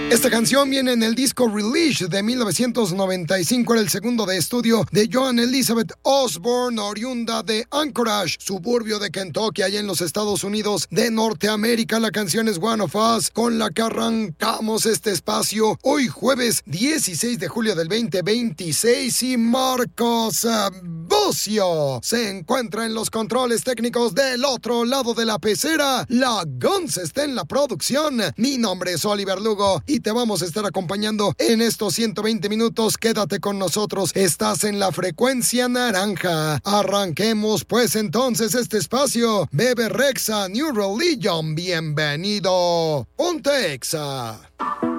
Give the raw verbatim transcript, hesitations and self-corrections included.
Esta canción viene en el disco Release de mil novecientos noventa y cinco, era el segundo de estudio de Joan Elizabeth Osborne, oriunda de Anchorage, suburbio de Kentucky, allá en los Estados Unidos de Norteamérica. La canción es One of Us, con la que arrancamos este espacio hoy jueves dieciséis de julio del veinte veintiséis, y Marcos Bucio se encuentra en los controles técnicos del otro lado de la pecera. La Guns está en la producción. Mi nombre es Oliver Lugo y te vamos a estar acompañando en estos ciento veinte minutos. Quédate con nosotros, estás en la frecuencia naranja. Arranquemos pues entonces este espacio. Bebe Rexha, New Religion, bienvenido. Ponte Exa.